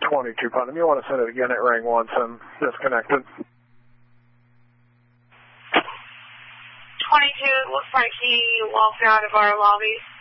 22 Putnam. You want to send it again? It rang once and disconnected. 22, it looks like he walked out of our lobby.